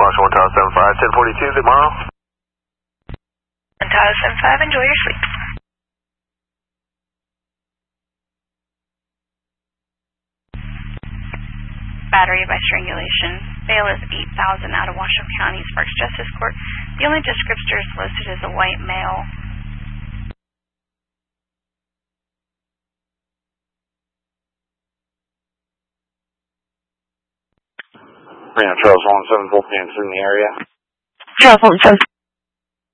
Washoe 1 Tower 75, 1042, tomorrow. 1 Tower 75, enjoy your sleep. Battery by strangulation. Bail is $8,000 out of Washoe County Sparks Justice Court. The only descriptors listed is a white male. Charles 174 Pants in the area. Charles 174.